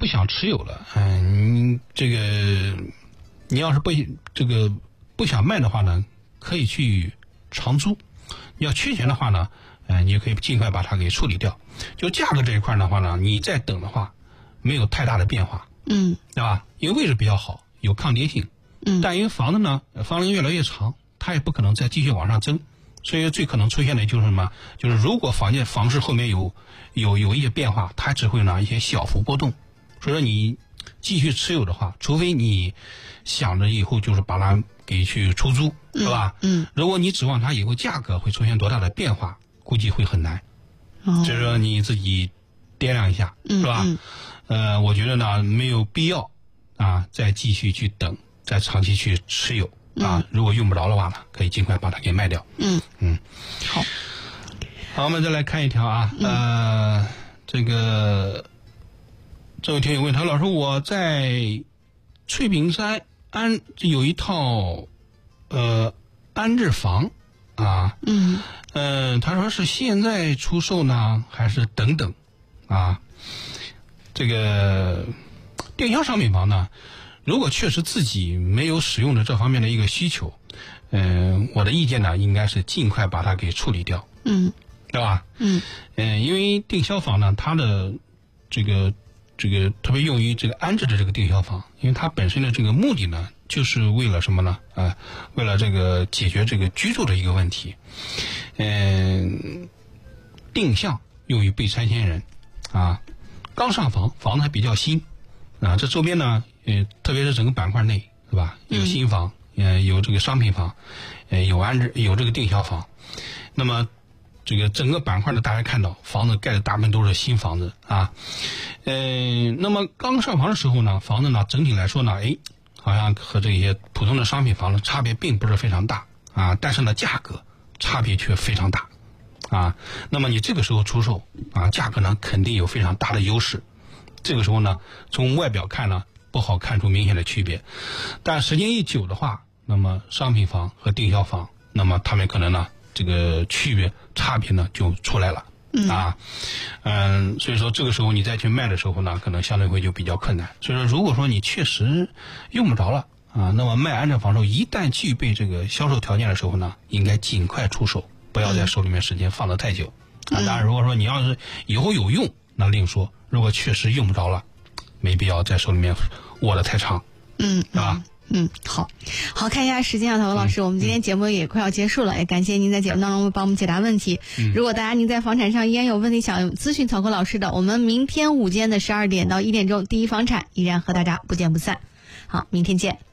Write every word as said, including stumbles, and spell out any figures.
不想持有了，嗯，这个你要是不这个不想卖的话呢，可以去长租。要缺钱的话呢，呃，你就可以尽快把它给处理掉。就价格这一块的话呢，你再等的话，没有太大的变化， 嗯， 对吧？因为位置比较好，有抗跌性， 嗯， 但因为房子呢，房龄越来越长，它也不可能再继续往上增，所以最可能出现的就是什么？就是如果房价房市后面有有有一些变化，它只会呢一些小幅波动。所以说你继续持有的话，除非你想着以后就是把它给去出租，是吧？ 嗯， 如果你指望它以后价格会出现多大的变化，估计会很难。 哦， 所以说你自己掂量一下，是吧？ 嗯呃，我觉得呢没有必要啊再继续去等，再长期去持有啊。 嗯、 如果用不着的话呢，可以尽快把它给卖掉。 嗯嗯， 好。 好，我们再来看一条啊，嗯、呃，这个这位听友问他，老师，我在翠屏山安有一套呃安置房啊， 嗯嗯、呃，他说是现在出售呢，还是等等啊？这个电销商品房呢，如果确实自己没有使用的这方面的一个需求，嗯、呃，我的意见呢，应该是尽快把它给处理掉。 嗯。 对吧？ 嗯， 呃，因为定销房呢，它的这个这个特别用于这个安置的这个定销房，因为它本身的这个目的呢，就是为了什么呢？啊、呃，为了这个解决这个居住的一个问题。嗯、呃，定向用于被拆迁人，啊，刚上房，房子还比较新，啊，这周边呢，呃，特别是整个板块内，是吧？有新房，呃，有这个商品房，呃，有安置，有这个定销房，那么。这个整个板块呢，大家看到房子盖的大部分都是新房子啊，呃，那么刚上房的时候呢，房子呢整体来说呢，哎，好像和这些普通的商品房的差别并不是非常大啊，但是呢价格差别却非常大啊。那么你这个时候出售啊，价格呢肯定有非常大的优势。这个时候呢，从外表看呢不好看出明显的区别，但时间一久的话，那么商品房和定销房，那么他们可能呢。这个区别差别呢就出来了， 嗯啊，嗯，所以说这个时候你再去卖的时候呢，可能相对会就比较困难。所以说，如果说你确实用不着了啊，那么卖安置房时候，一旦具备这个销售条件的时候呢，应该尽快出手，不要在手里面时间放得太久。 嗯、 啊，当然，如果说你要是以后有用，那另说；如果确实用不着了，没必要在手里面握得太长， 嗯， 是吧？ 嗯，好，好，看一下时间啊，陶文老师，嗯、我们今天节目也快要结束了，也感谢您在节目当中帮我们解答问题。嗯、如果大家您在房产上依然有问题想咨询曹科老师的，我们明天午间的十二点到一点钟，第一房产依然和大家不见不散。好，明天见。